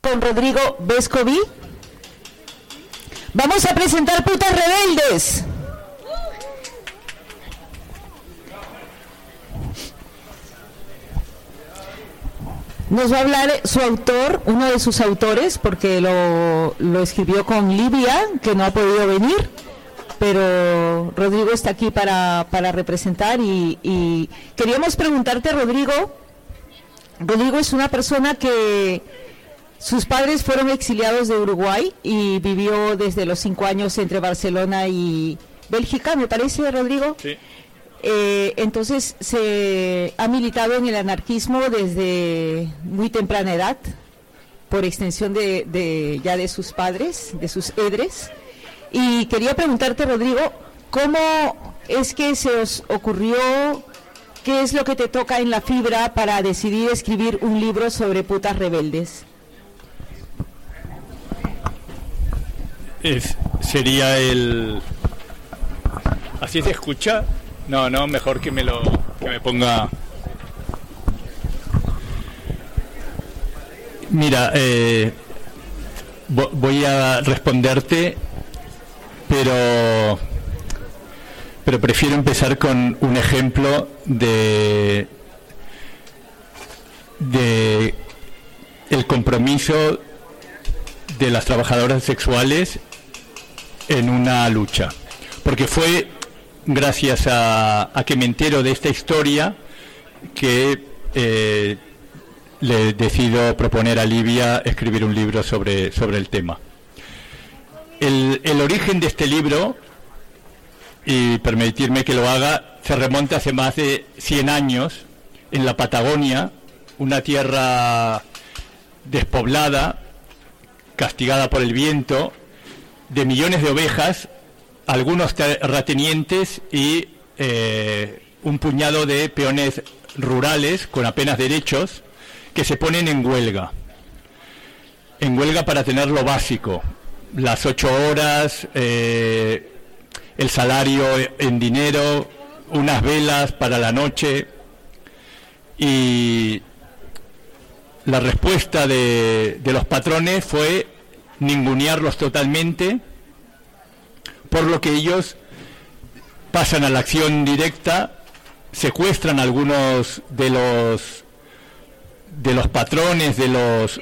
con Rodrigo Vescovi. Vamos a presentar Putas Rebeldes. Nos va a hablar su autor, uno de sus autores, porque lo escribió con Livia, que no ha podido venir, pero Rodrigo está aquí para representar y queríamos preguntarte, Rodrigo es una persona que sus padres fueron exiliados de Uruguay y vivió desde los 5 años entre Barcelona y Bélgica, me parece, Rodrigo. Sí. Entonces se ha militado en el anarquismo desde muy temprana edad, por extensión de sus padres, de sus edres. Y quería preguntarte, Rodrigo, ¿cómo es que se os ocurrió, qué es lo que te toca en la fibra para decidir escribir un libro sobre putas rebeldes? Sería el... ¿Así se escucha? No, mejor que me ponga... Mira, voy a responderte, pero prefiero empezar con un ejemplo de el compromiso de las trabajadoras sexuales en una lucha, porque fue gracias a que me entero de esta historia que le decido proponer a Livia escribir un libro sobre el tema. El origen de este libro, y permitirme que lo haga, se remonta hace más de 100 años en la Patagonia, una tierra despoblada, castigada por el viento, de millones de ovejas, algunos terratenientes y un puñado de peones rurales con apenas derechos que se ponen en huelga para tener lo básico, las 8 horas, el salario en dinero, unas velas para la noche. Y la respuesta de los patrones fue ningunearlos totalmente, por lo que ellos pasan a la acción directa, secuestran a algunos de los patrones, de los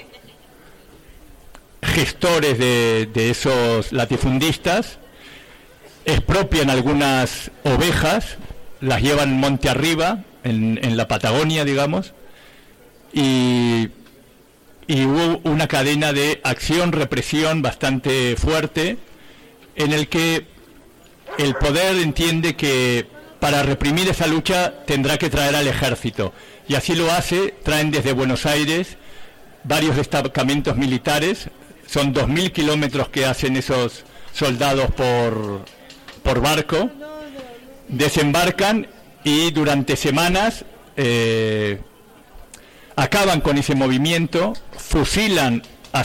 gestores de esos latifundistas, expropian algunas ovejas, las llevan monte arriba, en la Patagonia, digamos, y hubo una cadena de acción-represión bastante fuerte, en el que el poder entiende que para reprimir esa lucha tendrá que traer al ejército, y así lo hace. Traen desde Buenos Aires varios destacamentos militares, son 2.000 kilómetros que hacen esos soldados por barco, desembarcan y durante semanas acaban con ese movimiento, fusilan a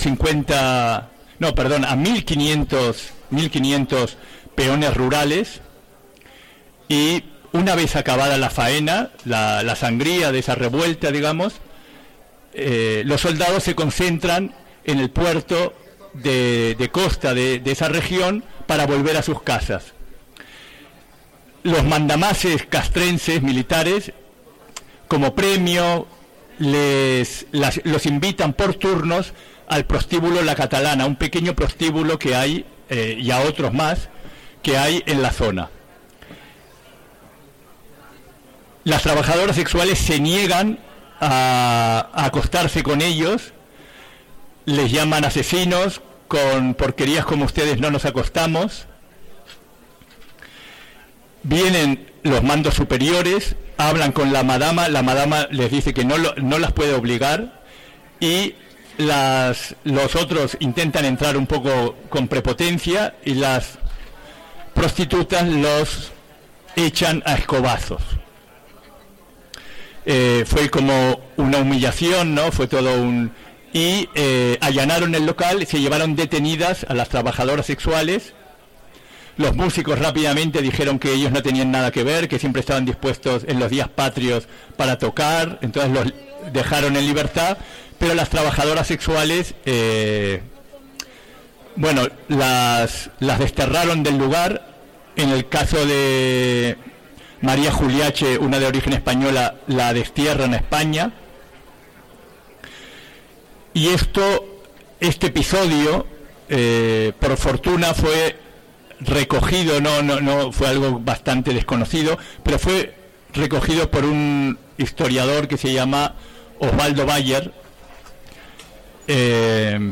1.500 peones rurales, y una vez acabada la faena, la sangría de esa revuelta, digamos, los soldados se concentran en el puerto de costa de esa región para volver a sus casas. Los mandamases castrenses militares, como premio, los invitan por turnos al prostíbulo La Catalana, un pequeño prostíbulo que hay, y a otros más que hay en la zona. Las trabajadoras sexuales se niegan a acostarse con ellos, les llaman asesinos, con porquerías como ustedes no nos acostamos. Vienen los mandos superiores, hablan con la madama les dice que no las puede obligar, y los otros intentan entrar un poco con prepotencia, y las prostitutas los echan a escobazos. Fue como una humillación, ¿no? Fue todo y allanaron el local y se llevaron detenidas a las trabajadoras sexuales. Los músicos rápidamente dijeron que ellos no tenían nada que ver, que siempre estaban dispuestos en los días patrios para tocar, entonces los dejaron en libertad, pero las trabajadoras sexuales, bueno, las desterraron del lugar. En el caso de María Juliache, una de origen española, la destierran a España. Y este episodio, por fortuna, fue recogido, no fue algo bastante desconocido, pero fue recogido por un historiador que se llama Osvaldo Bayer, que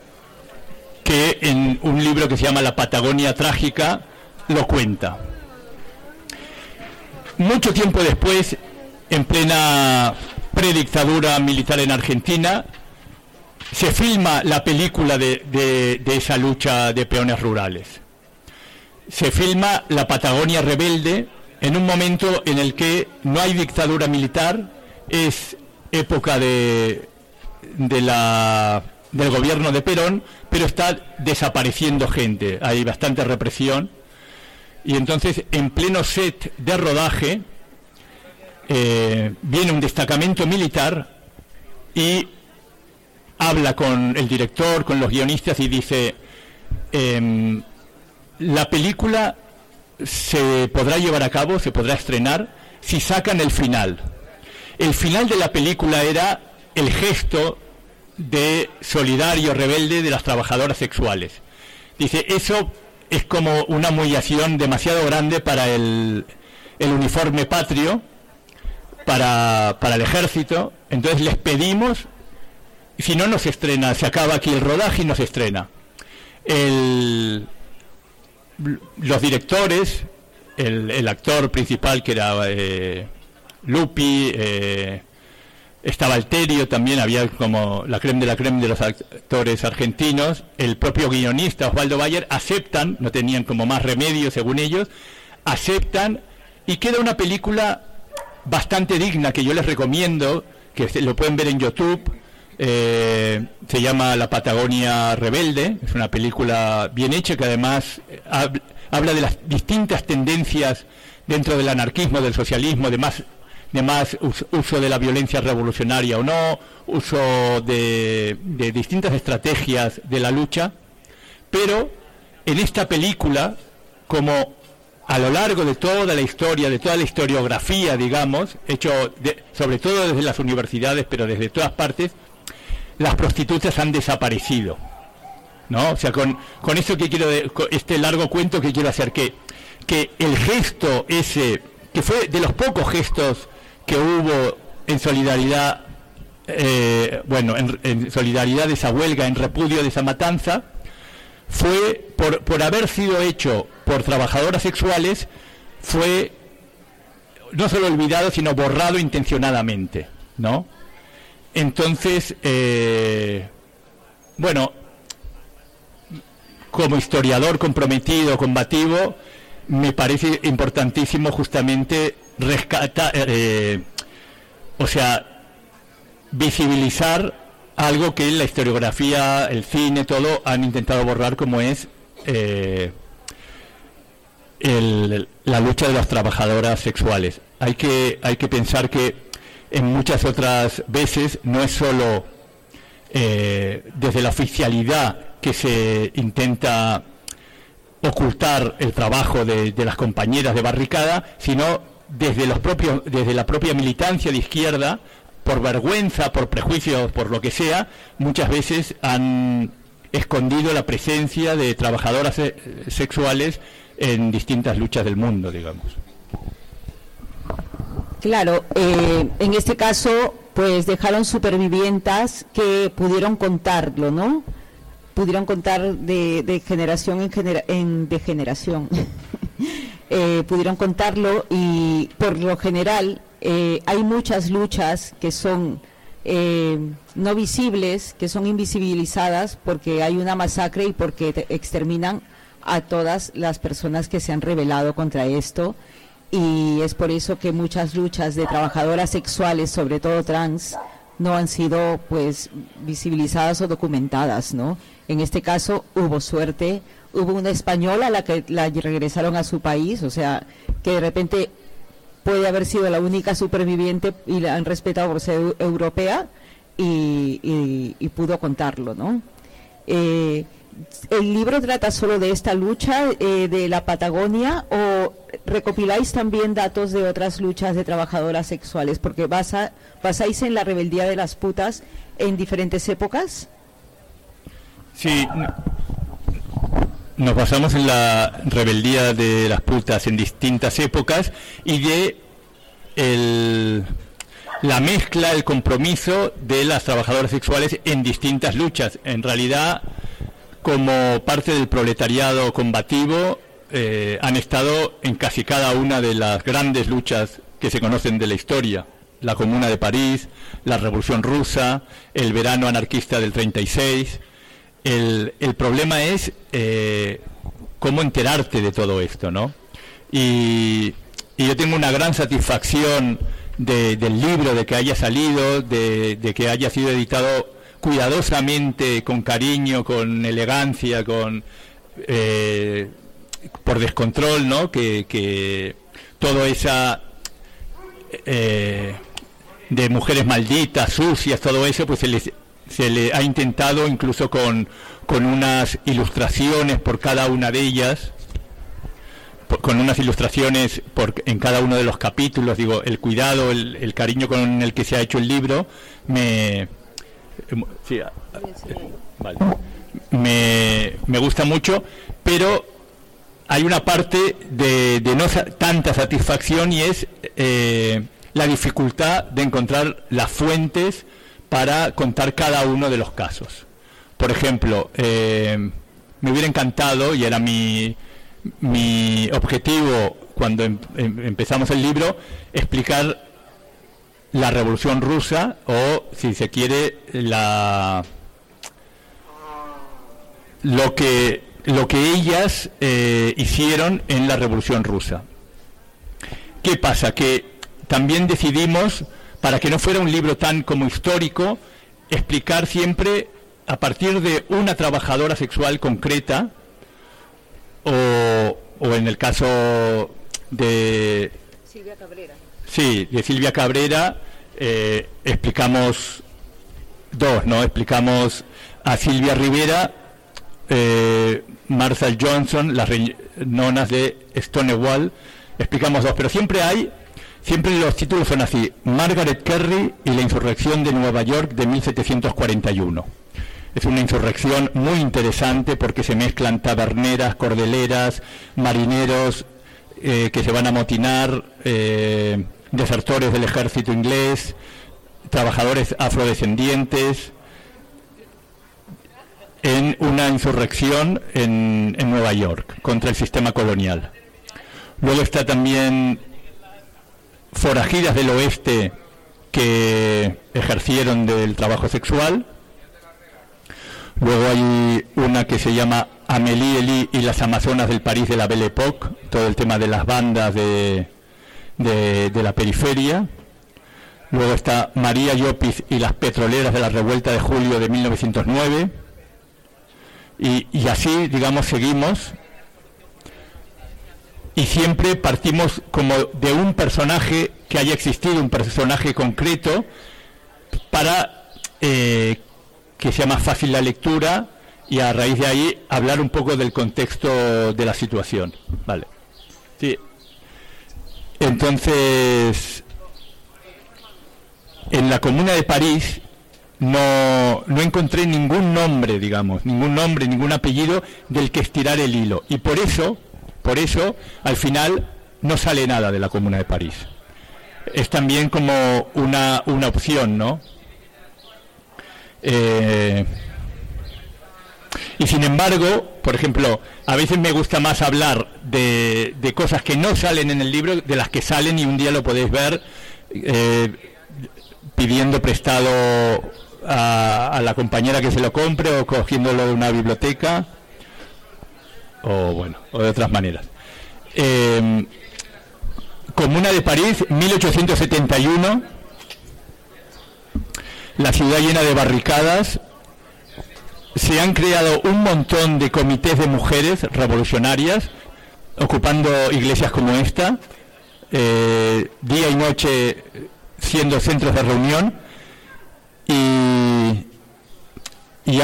en un libro que se llama La Patagonia Trágica lo cuenta. Mucho tiempo después, en plena predictadura militar en Argentina, se filma la película de esa lucha de peones rurales. Se filma La Patagonia Rebelde en un momento en el que no hay dictadura militar, es época del gobierno de Perón, pero está desapareciendo gente, hay bastante represión, y entonces en pleno set de rodaje viene un destacamento militar y habla con el director, con los guionistas, y dice: la película se podrá llevar a cabo, se podrá estrenar si sacan el final. El final de la película era el gesto de solidario rebelde de las trabajadoras sexuales. Dice, eso es como una humillación demasiado grande para el uniforme patrio, para el ejército. Entonces les pedimos, si no se estrena, se acaba aquí el rodaje y no se estrena. Los directores, el actor principal, que era Lupi, estaba Alterio también, había como la creme de los actores argentinos, el propio guionista Osvaldo Bayer, aceptan, no tenían como más remedio según ellos, aceptan, y queda una película bastante digna que yo les recomiendo, que lo pueden ver en YouTube. Se llama La Patagonia Rebelde, es una película bien hecha que además habla de las distintas tendencias dentro del anarquismo, del socialismo, de más uso de la violencia revolucionaria o no, uso de distintas estrategias de la lucha. Pero en esta película, como a lo largo de toda la historia, de toda la historiografía, digamos, hecho sobre todo desde las universidades, pero desde todas partes, las prostitutas han desaparecido, ¿no? O sea, con eso que quiero, este largo cuento que quiero hacer, que el gesto ese, que fue de los pocos gestos que hubo en solidaridad, en solidaridad de esa huelga, en repudio de esa matanza, fue por haber sido hecho por trabajadoras sexuales, fue no solo olvidado, sino borrado intencionadamente, ¿no? Entonces, como historiador comprometido, combativo, me parece importantísimo justamente visibilizar algo que la historiografía, el cine, todo han intentado borrar, como es la lucha de las trabajadoras sexuales. Hay que pensar que en muchas otras veces no es solo desde la oficialidad que se intenta ocultar el trabajo de las compañeras de barricada, sino desde la propia militancia de izquierda, por vergüenza, por prejuicios, por lo que sea, muchas veces han escondido la presencia de trabajadoras sexuales en distintas luchas del mundo, digamos. Claro, en este caso, pues dejaron supervivientas que pudieron contarlo, ¿no? Pudieron contar de generación en generación. Pudieron contarlo, y por lo general hay muchas luchas que son no visibles, que son invisibilizadas porque hay una masacre y porque exterminan a todas las personas que se han rebelado contra esto. Y es por eso que muchas luchas de trabajadoras sexuales, sobre todo trans, no han sido pues visibilizadas o documentadas, ¿no? En este caso hubo suerte, hubo una española a la que la regresaron a su país, o sea, que de repente puede haber sido la única superviviente y la han respetado por ser europea, y pudo contarlo, ¿no? ¿El libro trata solo de esta lucha de la Patagonia o recopiláis también datos de otras luchas de trabajadoras sexuales? Porque basáis en la rebeldía de las putas en diferentes épocas. Sí, nos basamos en la rebeldía de las putas en distintas épocas y de la mezcla, el compromiso de las trabajadoras sexuales en distintas luchas. En realidad, como parte del proletariado combativo, han estado en casi cada una de las grandes luchas que se conocen de la historia. La Comuna de París, la Revolución Rusa, el verano anarquista del 36. El problema es cómo enterarte de todo esto, ¿no? Y yo tengo una gran satisfacción del libro, de que haya salido, de que haya sido editado cuidadosamente, con cariño, con elegancia, por descontrol, ¿no? Que todo esa de mujeres malditas, sucias, todo eso, pues se le ha intentado, incluso con unas ilustraciones por cada una de ellas, con unas ilustraciones en cada uno de los capítulos, digo, el cuidado, el cariño con el que se ha hecho el libro, vale, me gusta mucho, pero hay una parte de no tanta satisfacción, y es la dificultad de encontrar las fuentes para contar cada uno de los casos. Por ejemplo, me hubiera encantado, y era mi objetivo cuando empezamos el libro, explicar la Revolución Rusa, o, si se quiere, lo que ellas hicieron en la Revolución Rusa. ¿Qué pasa? Que también decidimos, para que no fuera un libro tan como histórico, explicar siempre a partir de una trabajadora sexual concreta, o en el caso de Silvia Cabrera. Sí, de Silvia Cabrera, explicamos dos, ¿no? Explicamos a Silvia Rivera, Marshall Johnson, las nonas de Stonewall, explicamos dos, pero siempre los títulos son así: Margaret Kerry y la insurrección de Nueva York de 1741. Es una insurrección muy interesante porque se mezclan taberneras, cordeleras, marineros que se van a amotinar, desertores del ejército inglés, trabajadores afrodescendientes, en una insurrección en Nueva York contra el sistema colonial. Luego está también forajidas del oeste que ejercieron del trabajo sexual. Luego hay una que se llama Amélie Elie y las Amazonas del París de la Belle Époque, todo el tema de las bandas de la periferia. Luego está María Llopis y las petroleras de la revuelta de julio de 1909. Y así, digamos, seguimos. Y siempre partimos como de un personaje que haya existido, un personaje concreto, para que sea más fácil la lectura, y a raíz de ahí hablar un poco del contexto de la situación. Vale. Sí. Entonces, en la Comuna de París no encontré ningún nombre, digamos, ningún apellido del que estirar el hilo, y por eso al final no sale nada de la Comuna de París. Es también como una opción, ¿no? Y sin embargo, por ejemplo, a veces me gusta más hablar de cosas que no salen en el libro, de las que salen, y un día lo podéis ver pidiendo prestado a la compañera que se lo compre, o cogiéndolo de una biblioteca, o de otras maneras. Comuna de París, 1871, la ciudad llena de barricadas. Se han creado un montón de comités de mujeres revolucionarias, ocupando iglesias como esta, día y noche siendo centros de reunión. y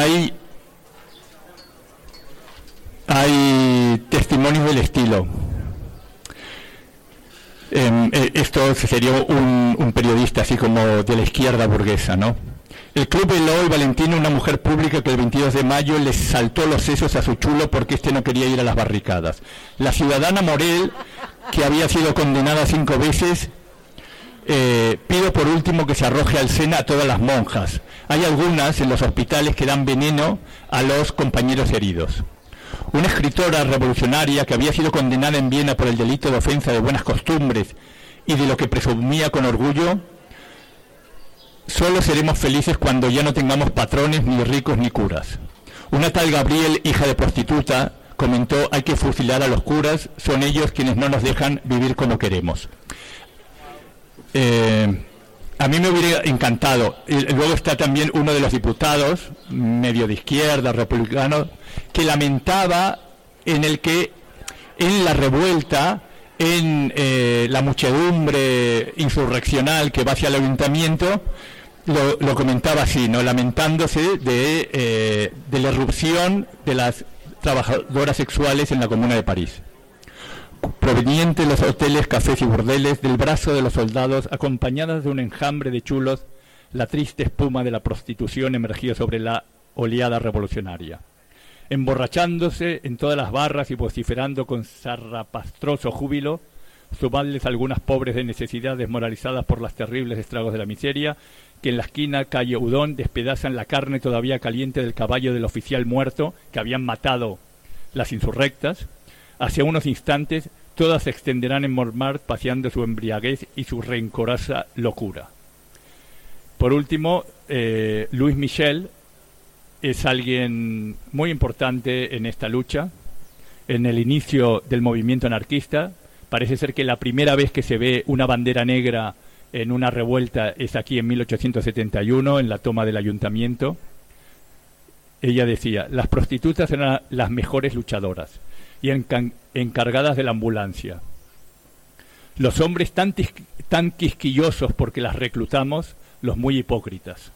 hay testimonios del estilo. Esto sería un periodista así como de la izquierda burguesa, ¿no? El club Eloy Valentina, una mujer pública que el 22 de mayo les saltó los sesos a su chulo porque este no quería ir a las barricadas. La ciudadana Morel, que había sido condenada 5 veces, pido por último que se arroje al Sena a todas las monjas. Hay algunas en los hospitales que dan veneno a los compañeros heridos. Una escritora revolucionaria que había sido condenada en Viena por el delito de ofensa de buenas costumbres y de lo que presumía con orgullo: solo seremos felices cuando ya no tengamos patrones, ni ricos, ni curas. Una tal Gabriel, hija de prostituta, comentó: hay que fusilar a los curas, son ellos quienes no nos dejan vivir como queremos. A mí me hubiera encantado. Luego está también uno de los diputados, medio de izquierda, republicano, que lamentaba en la revuelta, en la muchedumbre insurreccional que va hacia el ayuntamiento, lo comentaba así, ¿no? Lamentándose de la irrupción de las trabajadoras sexuales en la Comuna de París, proveniente de los hoteles, cafés y burdeles, del brazo de los soldados, acompañadas de un enjambre de chulos. La triste espuma de la prostitución emergía sobre la oleada revolucionaria, emborrachándose en todas las barras y vociferando con zarrapastroso júbilo. Sumadles algunas pobres de necesidad desmoralizadas por los terribles estragos de la miseria, que en la esquina calle Udón despedazan la carne todavía caliente del caballo del oficial muerto que habían matado las insurrectas. Hacia unos instantes todas se extenderán en Montmartre paseando su embriaguez y su rencorosa locura. Por último, Louis Michel es alguien muy importante en esta lucha. En el inicio del movimiento anarquista, parece ser que la primera vez que se ve una bandera negra en una revuelta es aquí en 1871, en la toma del ayuntamiento. Ella decía: las prostitutas eran las mejores luchadoras y encargadas de la ambulancia. Los hombres tan quisquillosos porque las reclutamos, los muy hipócritas.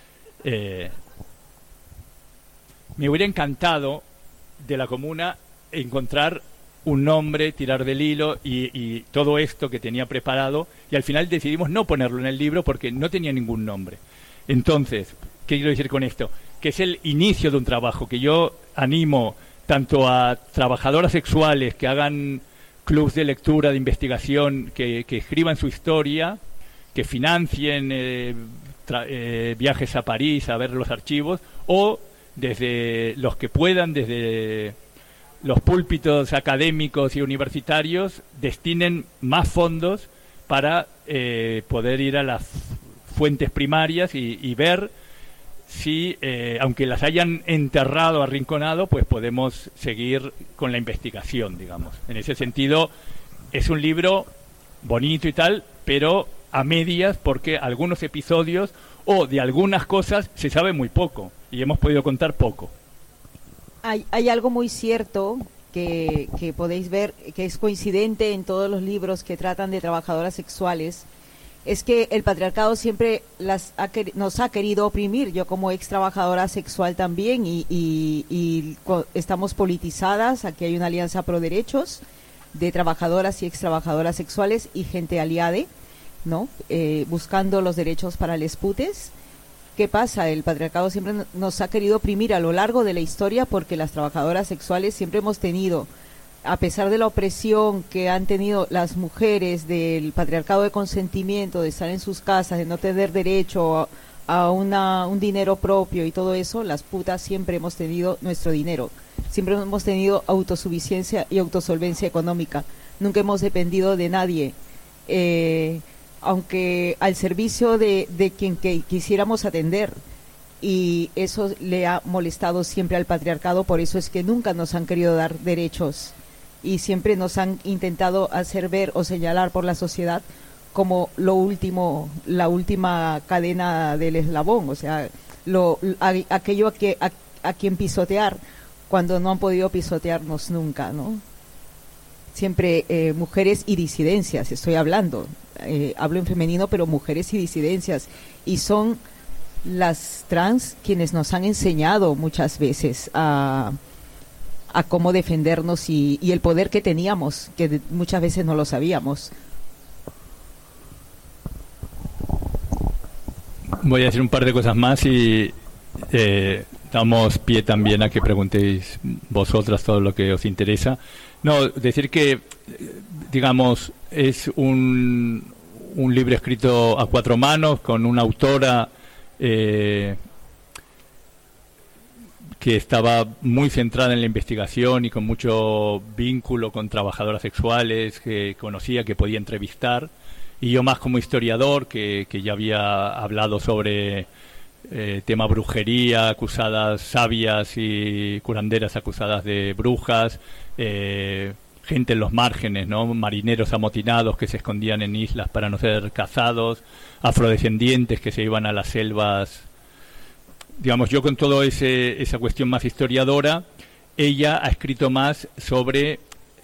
Me hubiera encantado de la Comuna encontrar un nombre, tirar del hilo y todo esto que tenía preparado, y al final decidimos no ponerlo en el libro porque no tenía ningún nombre. Entonces, ¿qué quiero decir con esto? Que es el inicio de un trabajo que yo animo tanto a trabajadoras sexuales que hagan clubs de lectura, de investigación, que escriban su historia, que financien viajes a París a ver los archivos, o desde los que puedan, desde los púlpitos académicos y universitarios, destinen más fondos para poder ir a las fuentes primarias y ver si, aunque las hayan enterrado, arrinconado, pues podemos seguir con la investigación, digamos. En ese sentido, es un libro bonito y tal, pero a medias, porque algunos episodios o de algunas cosas se sabe muy poco y hemos podido contar poco. Hay algo muy cierto que podéis ver, que es coincidente en todos los libros que tratan de trabajadoras sexuales, es que el patriarcado siempre nos ha querido oprimir. Yo como ex trabajadora sexual también y estamos politizadas. Aquí hay una alianza pro derechos de trabajadoras y ex trabajadoras sexuales y gente aliade, ¿no? Buscando los derechos para les putes. ¿Qué pasa? El patriarcado siempre nos ha querido oprimir a lo largo de la historia, porque las trabajadoras sexuales siempre hemos tenido, a pesar de la opresión que han tenido las mujeres del patriarcado de consentimiento, de estar en sus casas, de no tener derecho a un dinero propio y todo eso, las putas siempre hemos tenido nuestro dinero, siempre hemos tenido autosuficiencia y autosolvencia económica, nunca hemos dependido de nadie, aunque al servicio de quien quisiéramos atender. Y eso le ha molestado siempre al patriarcado, por eso es que nunca nos han querido dar derechos y siempre nos han intentado hacer ver o señalar por la sociedad como lo último, la última cadena del eslabón, o sea, aquello a quien pisotear, cuando no han podido pisotearnos nunca, ¿no? Siempre mujeres y disidencias, estoy hablando, hablo en femenino, pero mujeres y disidencias, y son las trans quienes nos han enseñado muchas veces a cómo defendernos y el poder que teníamos, que muchas veces no lo sabíamos. Voy a decir un par de cosas más y damos pie también a que preguntéis vosotras todo lo que os interesa. No, decir que, digamos, es un libro escrito a 4 manos con una autora que estaba muy centrada en la investigación y con mucho vínculo con trabajadoras sexuales que conocía, que podía entrevistar, y yo más como historiador que ya había hablado sobre tema brujería, acusadas sabias y curanderas acusadas de brujas, gente en los márgenes, ¿no? Marineros amotinados que se escondían en islas para no ser cazados, afrodescendientes que se iban a las selvas. Digamos, yo con todo esa cuestión más historiadora, ella ha escrito más sobre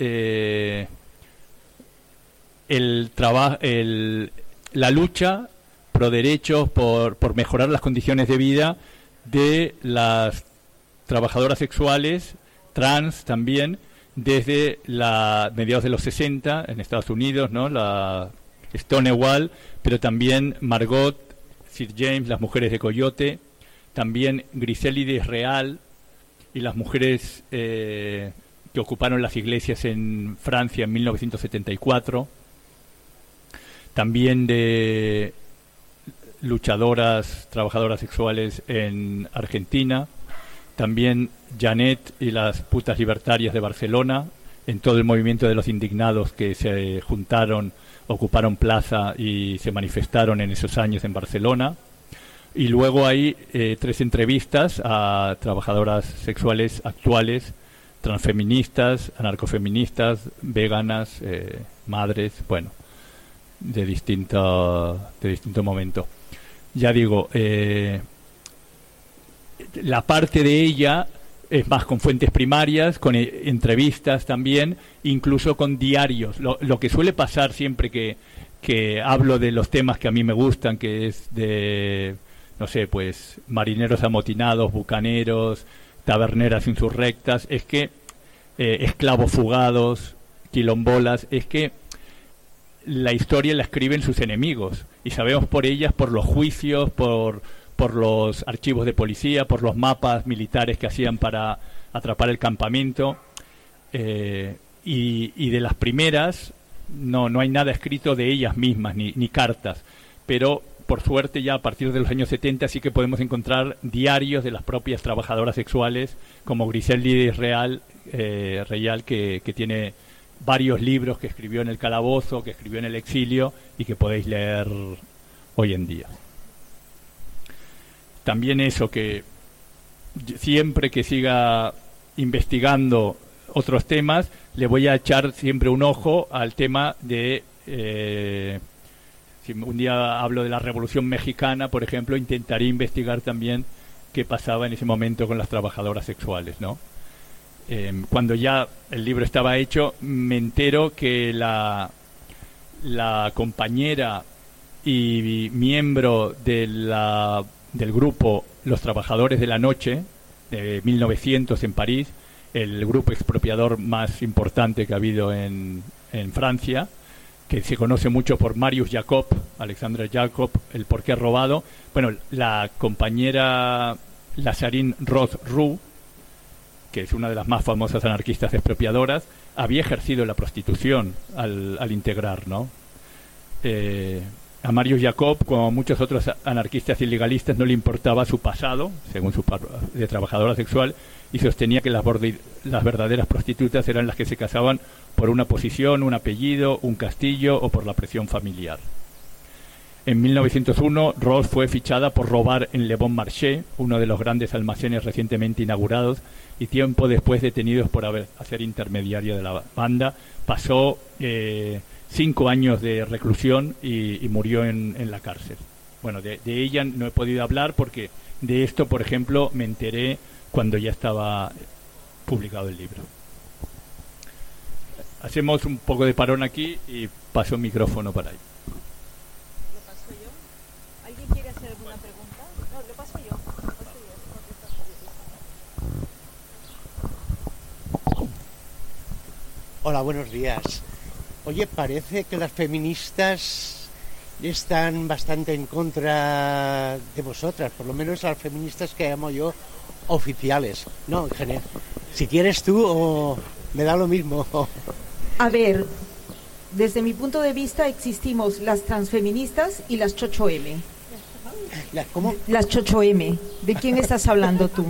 la lucha pro derechos, por mejorar las condiciones de vida de las trabajadoras sexuales, trans también, desde mediados de los 60 en Estados Unidos, ¿no? La Stonewall, pero también Margot, Sir James, las mujeres de Coyote, también Griseli de Israel y las mujeres que ocuparon las iglesias en Francia en 1974, también de luchadoras, trabajadoras sexuales en Argentina, también Janet y las putas libertarias de Barcelona, en todo el movimiento de los indignados que se juntaron, ocuparon plaza y se manifestaron en esos años en Barcelona. Y luego hay 3 entrevistas a trabajadoras sexuales actuales, transfeministas, anarcofeministas, veganas, madres, bueno, de distinto momento. Ya digo, la parte de ella es más con fuentes primarias, con entrevistas también, incluso con diarios. Lo que suele pasar siempre que hablo de los temas que a mí me gustan, que es de, no sé, pues marineros amotinados, bucaneros, taberneras insurrectas, es que esclavos fugados, quilombolas, es que la historia la escriben sus enemigos y sabemos por ellas, por los juicios, por los archivos de policía, por los mapas militares que hacían para atrapar el campamento, y de las primeras no hay nada escrito de ellas mismas, ni cartas, pero por suerte ya a partir de los años 70 sí que podemos encontrar diarios de las propias trabajadoras sexuales, como Griseli de Israel, que tiene varios libros que escribió en el calabozo, que escribió en el exilio y que podéis leer hoy en día. También eso, que siempre que siga investigando otros temas, le voy a echar siempre un ojo al tema de... si un día hablo de la Revolución Mexicana, por ejemplo, intentaré investigar también qué pasaba en ese momento con las trabajadoras sexuales, ¿no? Cuando ya el libro estaba hecho, me entero que la compañera y miembro del grupo Los Trabajadores de la Noche, de 1900 en París, el grupo expropiador más importante que ha habido en Francia, que se conoce mucho por Marius Jacob, Alexandre Jacob, el por qué robado. Bueno, la compañera Lazarine Roth-Roux, que es una de las más famosas anarquistas expropiadoras, había ejercido la prostitución al integrar, ¿no? A Marius Jacob, como muchos otros anarquistas ilegalistas, no le importaba su pasado, según de trabajadora sexual, y sostenía que las verdaderas prostitutas eran las que se casaban por una posición, un apellido, un castillo o por la presión familiar. En 1901, Roth fue fichada por robar en Le Bon Marché, uno de los grandes almacenes recientemente inaugurados, y tiempo después detenidos por hacer intermediario de la banda. Pasó 5 años de reclusión y murió en la cárcel. Bueno, de ella no he podido hablar porque de esto, por ejemplo, me enteré cuando ya estaba publicado el libro. Hacemos un poco de parón aquí y paso el micrófono para ahí. ¿Lo paso yo? ¿Alguien quiere hacer alguna pregunta? No, Hola, buenos días. Oye, parece que las feministas están bastante en contra de vosotras, por lo menos las feministas que llamo yo oficiales. No, en general. Si quieres tú o me da lo mismo. A ver, desde mi punto de vista existimos las transfeministas y las Chocho M. ¿Cómo? Las Chocho M. ¿De quién estás hablando tú?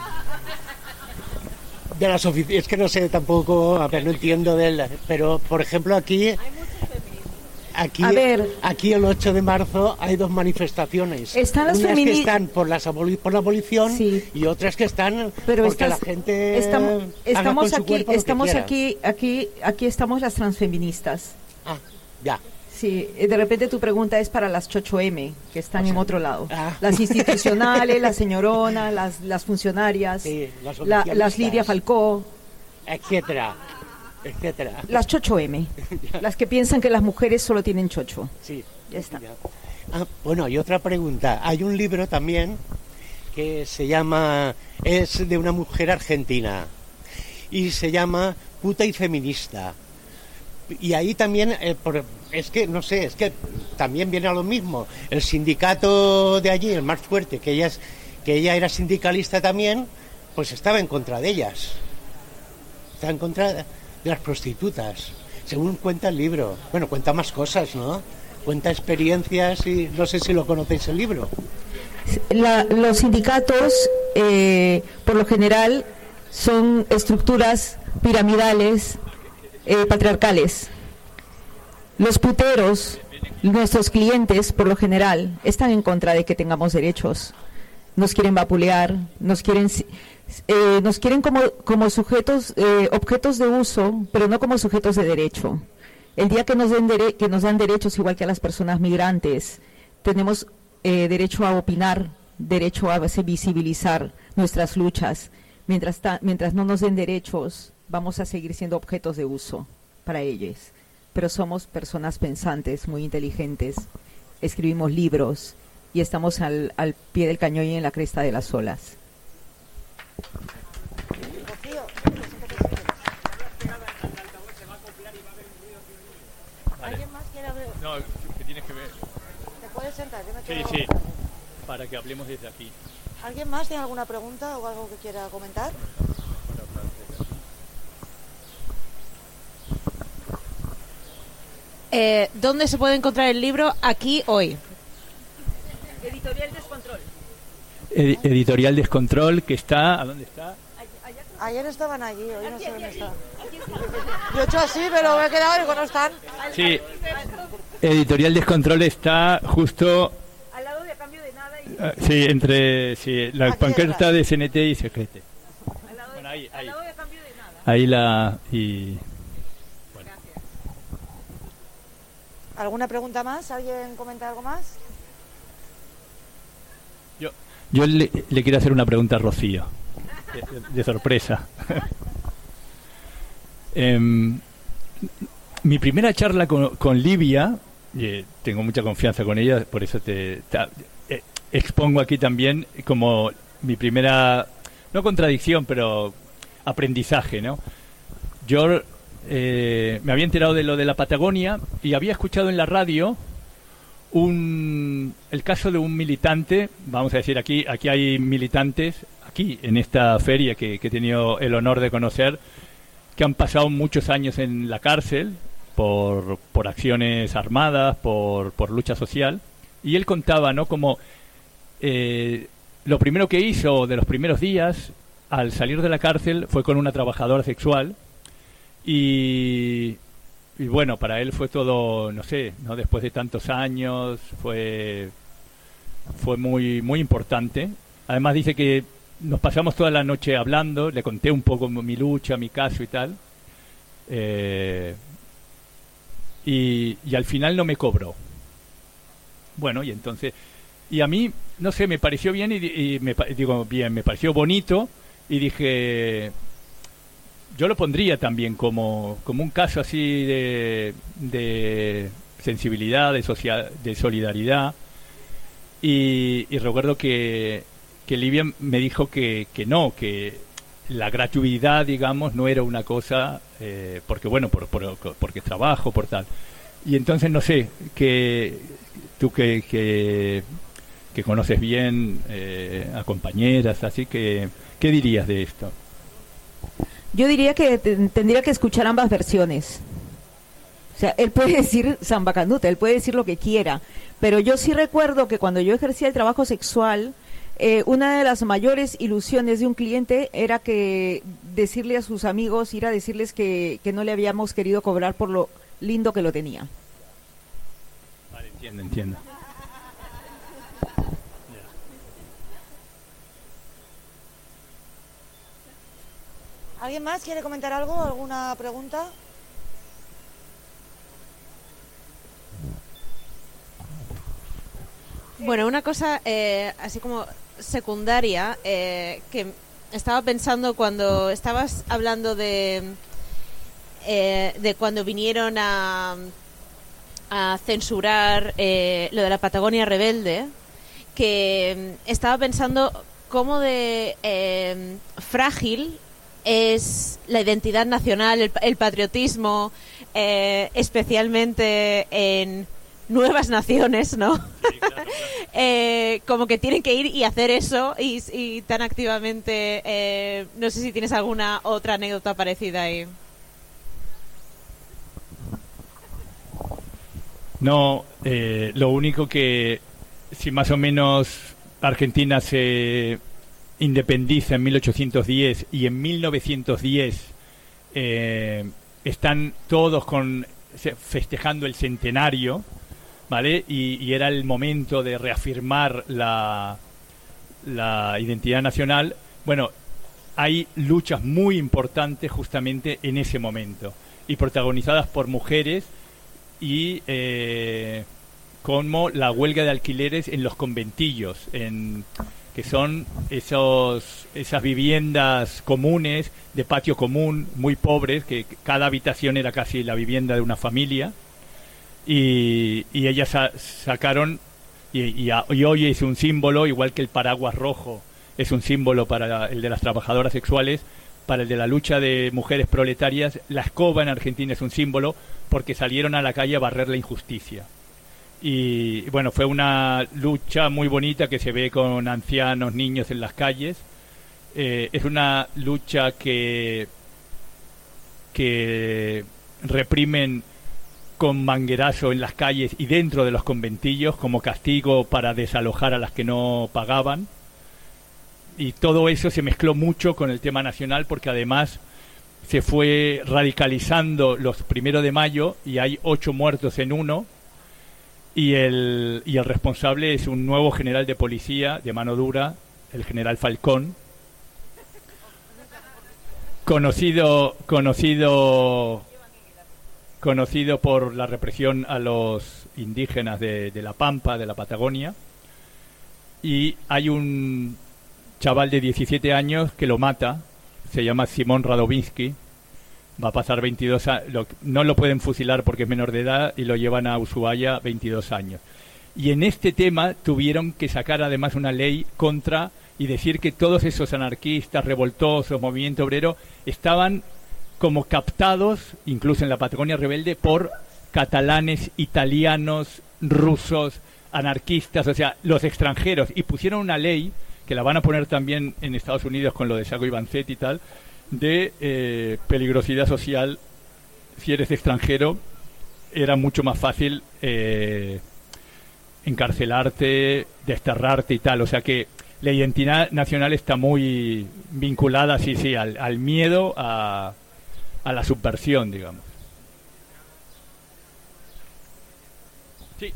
De las es que no sé tampoco, a ver, no entiendo pero por ejemplo aquí a ver, aquí el 8 de marzo hay dos manifestaciones. Están las unas que están por la abolición, sí, y otras que están porque la gente estamos aquí estamos las transfeministas. Ah, ya. Sí, de repente tu pregunta es para las Chocho M, que están en otro lado. Las institucionales, las señoronas, las funcionarias, sí, las Lidia Falcó, etcétera. Las Chocho M, las que piensan que las mujeres solo tienen chocho. Sí, ya está. Bueno, y otra pregunta. Hay un libro también que se llama, es de una mujer argentina y se llama Puta y Feminista. Y ahí también, es que también viene a lo mismo. El sindicato de allí, el más fuerte, que ella era sindicalista también, pues estaba en contra de ellas. Estaba en contra de las prostitutas, según cuenta el libro. Bueno, cuenta más cosas, ¿no? Cuenta experiencias y no sé si lo conocéis el libro. Los sindicatos, por lo general, son estructuras piramidales, patriarcales. Los puteros, nuestros clientes, por lo general, están en contra de que tengamos derechos. Nos quieren vapulear, nos quieren como sujetos, objetos de uso, pero no como sujetos de derecho. El día que nos dan derechos, igual que a las personas migrantes, tenemos derecho a opinar, derecho a visibilizar nuestras luchas. Mientras no nos den derechos, vamos a seguir siendo objetos de uso para ellos. Pero somos personas pensantes, muy inteligentes, escribimos libros y estamos al pie del cañón y en la cresta de las olas. ¿Alguien más quiere hablar? No, que tienes que ver. ¿Te puedes sentar? Sí, para que hablemos desde aquí. ¿Alguien más tiene alguna pregunta o algo que quiera comentar? ¿Dónde se puede encontrar el libro aquí hoy? Editorial Descontrol. Editorial Descontrol, que está... ¿A dónde está? Ayer estaban allí, hoy no sé dónde está. Yo he hecho así, pero me he quedado y digo, no están. Sí, Editorial Descontrol está justo... Al lado de A Cambio de Nada. Sí, entre la pancarta de CNT y Secrete. Al lado de A Cambio de Nada. Ahí la... y bueno. Gracias. ¿Alguna pregunta más? ¿Alguien comenta algo más? Yo le quiero hacer una pregunta a Rocío, de sorpresa. Mi primera charla con Livia, tengo mucha confianza con ella, por eso te expongo aquí también como mi primera, no contradicción, pero aprendizaje, ¿no? Yo me había enterado de lo de la Patagonia y había escuchado en la radio el caso de un militante, vamos a decir, aquí hay militantes, aquí en esta feria que he tenido el honor de conocer, que han pasado muchos años en la cárcel por acciones armadas, por lucha social, y él contaba, ¿no?, como lo primero que hizo de los primeros días al salir de la cárcel fue con una trabajadora sexual y bueno, para él fue todo, no sé, ¿no?, después de tantos años fue muy muy importante. Además dice que nos pasamos toda la noche hablando, le conté un poco mi lucha, mi caso y tal, y al final no me cobró. Bueno, y entonces, y a mí, no sé, me pareció bien me pareció bonito y dije, yo lo pondría también como un caso así de sensibilidad, de solidaridad. Y recuerdo que Livia me dijo que no, que la gratuidad, digamos, no era una cosa, porque bueno, porque trabajo, por tal. Y entonces, no sé, que tú que conoces bien a compañeras, así que, ¿qué dirías de esto? Yo diría que tendría que escuchar ambas versiones. O sea, él puede decir Samba Canuta, él puede decir lo que quiera, pero yo sí recuerdo que cuando yo ejercía el trabajo sexual, una de las mayores ilusiones de un cliente era que decirle a sus amigos, ir a decirles que no le habíamos querido cobrar por lo lindo que lo tenía. Vale, entiendo. ¿Alguien más quiere comentar algo? ¿Alguna pregunta? Bueno, una cosa así como secundaria que estaba pensando cuando estabas hablando de cuando vinieron a censurar lo de la Patagonia Rebelde, que estaba pensando cómo de frágil es la identidad nacional, el patriotismo, especialmente en nuevas naciones, ¿no? Sí, claro. Como que tienen que ir y hacer eso y tan activamente. No sé si tienes alguna otra anécdota parecida ahí. No, lo único que si más o menos Argentina se independiza en 1810 y en 1910 están todos festejando el centenario, ¿vale? Y era el momento de reafirmar la identidad nacional. Bueno, hay luchas muy importantes justamente en ese momento y protagonizadas por mujeres y como la huelga de alquileres en los conventillos, que son esas viviendas comunes de patio común, muy pobres, que cada habitación era casi la vivienda de una familia. Y ellas sacaron, y hoy es un símbolo, igual que el paraguas rojo es un símbolo para el de las trabajadoras sexuales, para el de la lucha de mujeres proletarias, la escoba en Argentina es un símbolo porque salieron a la calle a barrer la injusticia. Y bueno, fue una lucha muy bonita que se ve con ancianos, niños en las calles. Es una lucha que reprimen con manguerazo en las calles y dentro de los conventillos como castigo para desalojar a las que no pagaban. Y todo eso se mezcló mucho con el tema nacional porque además se fue radicalizando los 1 de mayo y hay 8 muertos en uno. Y el responsable es un nuevo general de policía de mano dura, el general Falcón, conocido por la represión a los indígenas de La Pampa, de la Patagonia. Y hay un chaval de 17 años que lo mata, se llama Simón Radovinsky. Va a pasar 22 años, no lo pueden fusilar porque es menor de edad y lo llevan a Ushuaia 22 años. Y en este tema tuvieron que sacar además una ley contra y decir que todos esos anarquistas, revoltosos, movimiento obrero, estaban como captados, incluso en la Patagonia Rebelde, por catalanes, italianos, rusos, anarquistas, o sea, los extranjeros. Y pusieron una ley, que la van a poner también en Estados Unidos con lo de Sacco y Vanzetti y tal, de peligrosidad social. Si eres extranjero era mucho más fácil encarcelarte, desterrarte y tal, o sea que la identidad nacional está muy vinculada al miedo a la subversión, digamos. Sí.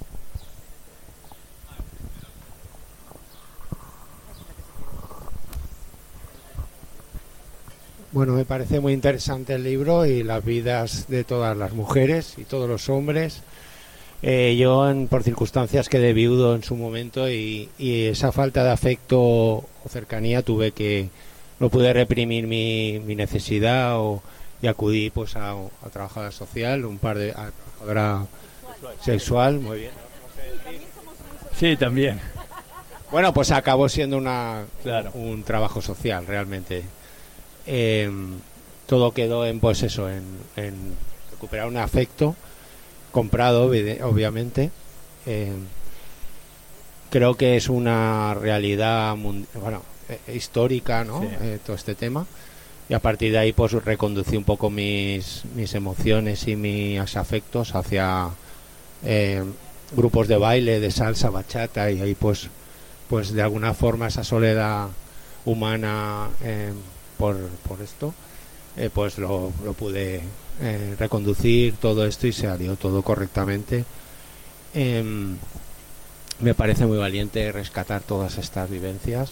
Bueno, me parece muy interesante el libro y las vidas de todas las mujeres y todos los hombres. Yo, por circunstancias, quedé viudo en su momento y esa falta de afecto o cercanía no pude reprimir mi necesidad y acudí pues a trabajadora social, a trabajadora sexual, muy bien. Sí, también. Bueno, pues acabó siendo un trabajo social realmente. todo quedó en, pues eso, en recuperar un afecto comprado, obviamente. Creo que es una realidad histórica, ¿no? Sí. Todo este tema. Y a partir de ahí pues reconducí un poco mis emociones y mis afectos hacia grupos de baile, de salsa, bachata, y ahí pues de alguna forma esa soledad humana por esto pues lo pude reconducir todo esto y salió todo correctamente. Me parece muy valiente rescatar todas estas vivencias.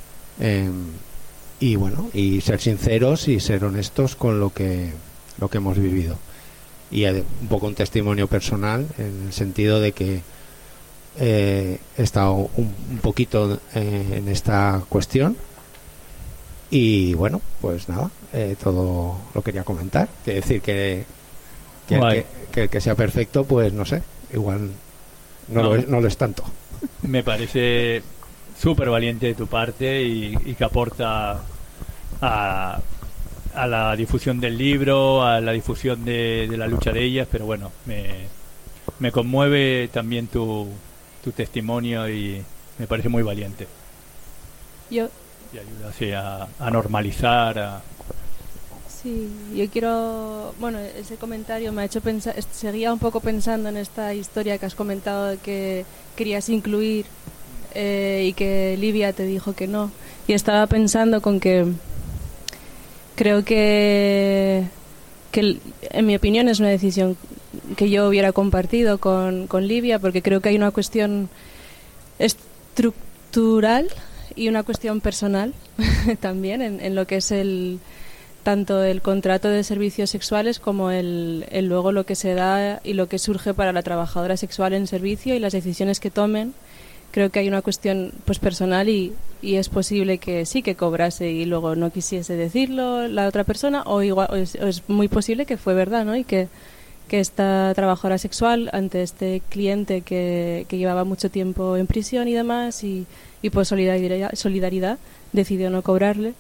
Y bueno, y ser sinceros y ser honestos con lo que hemos vivido, y un poco un testimonio personal en el sentido de que he estado un poquito en esta cuestión, y bueno, pues nada, todo lo quería comentar. Quiero decir que el que sea perfecto, pues no sé, igual no lo es tanto. Me parece súper valiente de tu parte y que aporta a la difusión del libro, a la difusión de la lucha de ellas, pero bueno, me conmueve también tu testimonio y me parece muy valiente. Y ayuda así a normalizar. Sí, yo quiero, bueno, ese comentario me ha hecho pensar, seguía un poco pensando en esta historia que has comentado de que querías incluir y que Livia te dijo que no, y estaba pensando con que creo que en mi opinión es una decisión que yo hubiera compartido con Livia, porque creo que hay una cuestión estructural y una cuestión personal también en lo que es tanto el contrato de servicios sexuales como el luego lo que se da y lo que surge para la trabajadora sexual en servicio y las decisiones que tomen. Creo que hay una cuestión pues personal y es posible que sí que cobrase y luego no quisiese decirlo la otra persona, o igual es muy posible que fue verdad, ¿no? Y que esta trabajadora sexual ante este cliente que llevaba mucho tiempo en prisión y demás y por solidaridad decidió no cobrarle.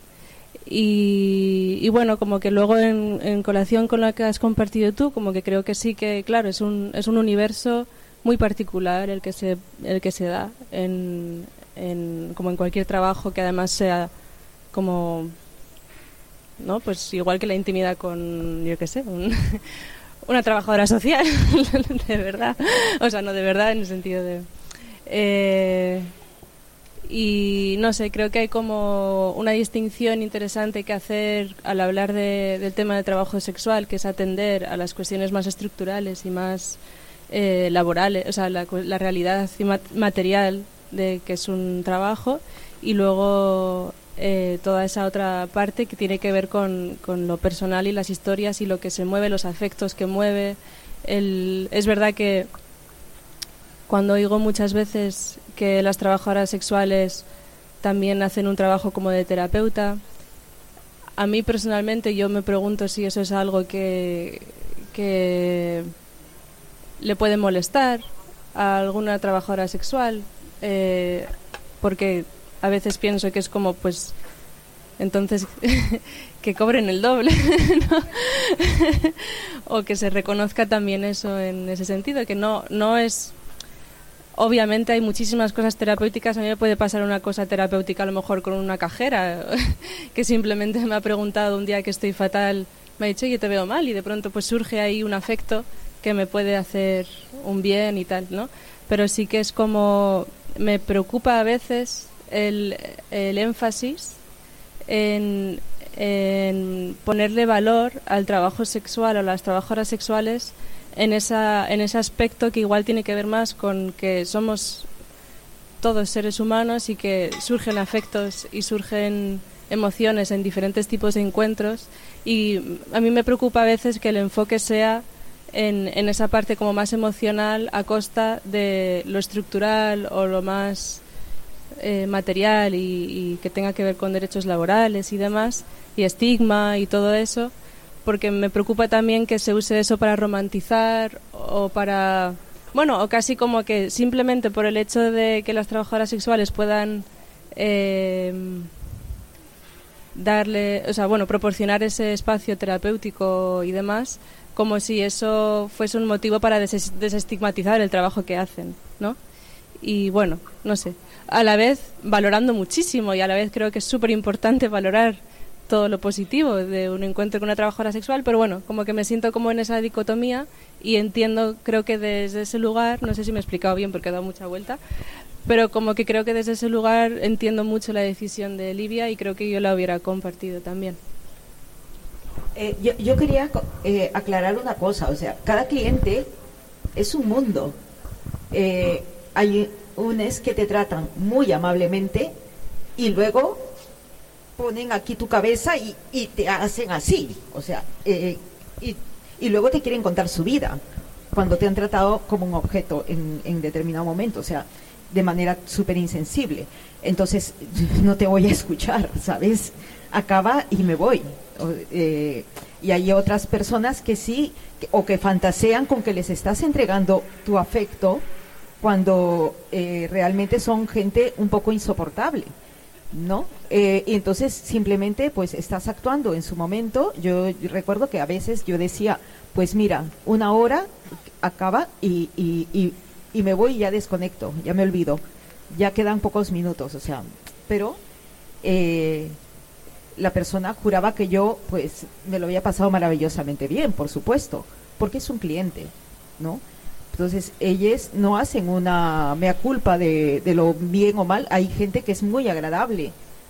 Y bueno, como que luego en colación con lo que has compartido tú, como que creo que sí que, claro, es un universo muy particular el que se da como en cualquier trabajo que además sea como, ¿no? Pues igual que la intimidad con, yo qué sé, una trabajadora social, de verdad, o sea, no de verdad en el sentido de... y no sé, creo que hay como una distinción interesante que hacer al hablar del tema de trabajo sexual, que es atender a las cuestiones más estructurales y más laborales, o sea, la realidad material de que es un trabajo, y luego toda esa otra parte que tiene que ver con lo personal y las historias y lo que se mueve, los afectos que mueve. Es verdad que cuando oigo muchas veces que las trabajadoras sexuales también hacen un trabajo como de terapeuta, a mí personalmente yo me pregunto si eso es algo que le puede molestar a alguna trabajadora sexual, porque a veces pienso que es como, pues, entonces que cobren el doble, ¿no? O que se reconozca también eso en ese sentido, que no es... Obviamente hay muchísimas cosas terapéuticas. A mí me puede pasar una cosa terapéutica a lo mejor con una cajera que simplemente me ha preguntado un día que estoy fatal, me ha dicho, oye, te veo mal, y de pronto pues surge ahí un afecto que me puede hacer un bien y tal, ¿no? Pero sí que es como, me preocupa a veces el énfasis en ponerle valor al trabajo sexual o a las trabajadoras sexuales en ese aspecto que igual tiene que ver más con que somos todos seres humanos y que surgen afectos y surgen emociones en diferentes tipos de encuentros, y a mí me preocupa a veces que el enfoque sea en esa parte como más emocional a costa de lo estructural o lo más material y que tenga que ver con derechos laborales y demás, y estigma y todo eso, porque me preocupa también que se use eso para romantizar o para... Bueno, o casi como que simplemente por el hecho de que las trabajadoras sexuales puedan proporcionar ese espacio terapéutico y demás, como si eso fuese un motivo para desestigmatizar el trabajo que hacen, ¿no? Y bueno, no sé, a la vez valorando muchísimo, y a la vez creo que es súper importante valorar todo lo positivo de un encuentro con una trabajadora sexual, pero bueno, como que me siento como en esa dicotomía y entiendo, creo que desde ese lugar, no sé si me he explicado bien porque he dado mucha vuelta, pero como que creo que desde ese lugar entiendo mucho la decisión de Livia y creo que yo la hubiera compartido también. Yo quería aclarar una cosa, o sea, cada cliente es un mundo. Hay unos que te tratan muy amablemente y luego ponen aquí tu cabeza y te hacen así, o sea, y luego te quieren contar su vida cuando te han tratado como un objeto en determinado momento, o sea, de manera súper insensible. Entonces, no te voy a escuchar, ¿sabes? Acaba y me voy. Y hay otras personas que sí, o que fantasean con que les estás entregando tu afecto cuando realmente son gente un poco insoportable, ¿no? Y entonces simplemente pues estás actuando en su momento. Yo recuerdo que a veces yo decía, pues mira, 1 hora acaba y me voy y ya desconecto, ya me olvido, ya quedan pocos minutos, o sea, pero la persona juraba que yo pues me lo había pasado maravillosamente bien, por supuesto, porque es un cliente, ¿no? Entonces ellos no hacen una mea culpa de lo bien o mal. Hay gente que es muy agradable,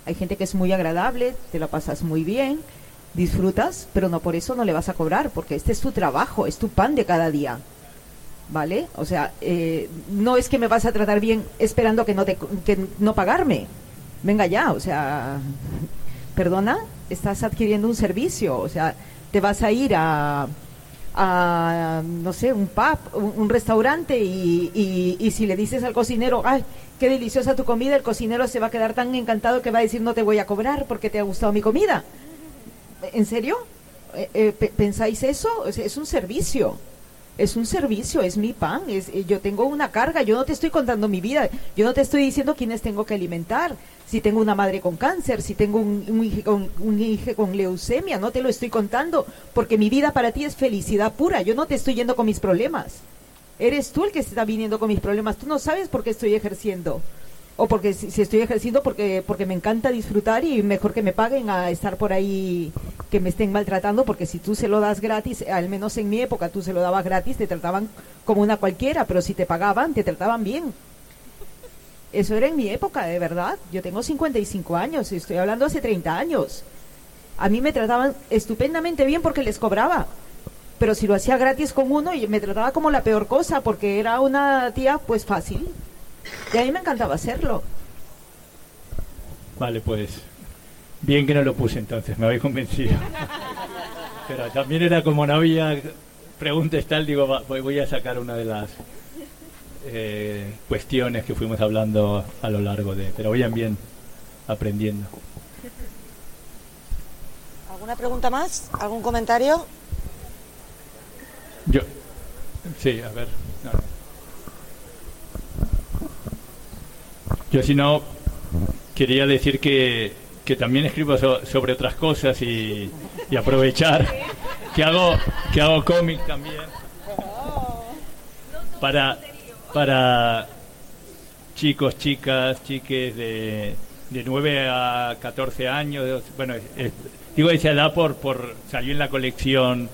te la pasas muy bien, disfrutas, pero no por eso no le vas a cobrar, porque este es tu trabajo, es tu pan de cada día, ¿vale? O sea, no es que me vas a tratar bien esperando que no pagarme. Venga ya, o sea, perdona, estás adquiriendo un servicio, o sea, te vas a ir a no sé, un pub, un restaurante y si le dices al cocinero, ay, qué deliciosa tu comida, el cocinero se va a quedar tan encantado que va a decir, no te voy a cobrar porque te ha gustado mi comida. ¿En serio? ¿Pensáis eso? O sea, es un servicio, es mi pan, yo tengo una carga, yo no te estoy contando mi vida, yo no te estoy diciendo quiénes tengo que alimentar, si tengo una madre con cáncer, si tengo un hijo con leucemia, no te lo estoy contando, porque mi vida para ti es felicidad pura, yo no te estoy yendo con mis problemas, eres tú el que está viniendo con mis problemas, tú no sabes por qué estoy ejerciendo, o porque si estoy ejerciendo porque me encanta disfrutar y mejor que me paguen a estar por ahí, que me estén maltratando, porque si tú se lo das gratis, al menos en mi época tú se lo dabas gratis, te trataban como una cualquiera, pero si te pagaban, te trataban bien. Eso era en mi época, de verdad. Yo tengo 55 años, estoy hablando hace 30 años. A mí me trataban estupendamente bien porque les cobraba, pero si lo hacía gratis con uno, y me trataba como la peor cosa, porque era una tía pues fácil. Y a mí me encantaba hacerlo. Vale, pues bien que no lo puse entonces, me habéis convencido. Pero también era como no había preguntas tal, digo, voy a sacar una de las cuestiones que fuimos hablando a lo largo de... Pero vayan bien aprendiendo. ¿Alguna pregunta más? ¿Algún comentario? Sí, a ver. No. Yo si no, quería decir que también escribo sobre otras cosas y aprovechar que hago cómic también para chicos, chicas, chiques de 9 a 14 años. Bueno, digo esa edad por salió en la colección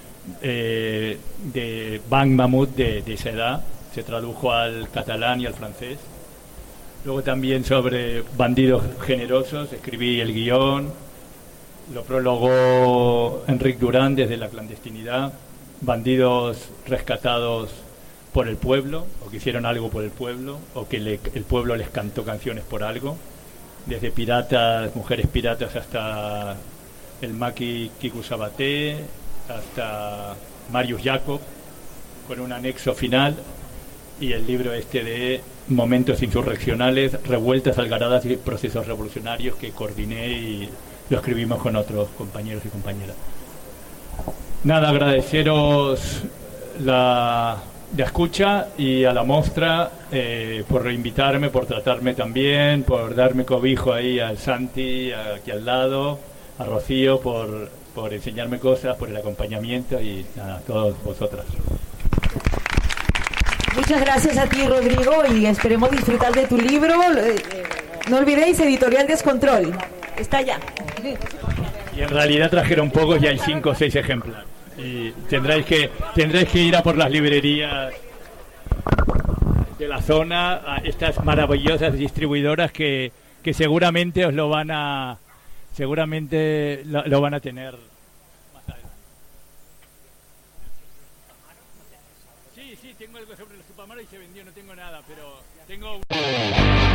de Banc Mamut de esa edad, se tradujo al catalán y al francés. Luego también sobre bandidos generosos, escribí el guión, lo prologó Enric Durán desde la clandestinidad, bandidos rescatados por el pueblo, o que hicieron algo por el pueblo, o que el pueblo les cantó canciones por algo, desde piratas, mujeres piratas, hasta el Maki Kiku Sabaté, hasta Marius Jacob, con un anexo final, y el libro este de Momentos insurreccionales, revueltas, algaradas y procesos revolucionarios, que coordiné y lo escribimos con otros compañeros y compañeras. Nada, agradeceros la de escucha, y a la Mostra por invitarme, por tratarme tan bien, por darme cobijo ahí al Santi, aquí al lado, a Rocío, por enseñarme cosas, por el acompañamiento, y a todos vosotras. Muchas gracias a ti, Rodrigo, y esperemos disfrutar de tu libro. No olvidéis, Editorial Descontrol. Está allá. Y en realidad trajeron pocos y hay 5 o 6 ejemplares. Y tendréis que ir a por las librerías de la zona, a estas maravillosas distribuidoras que seguramente os lo van a tener más adelante. Sí, tengo algo sobre los Tupamaros y se vendió, no tengo nada, pero tengo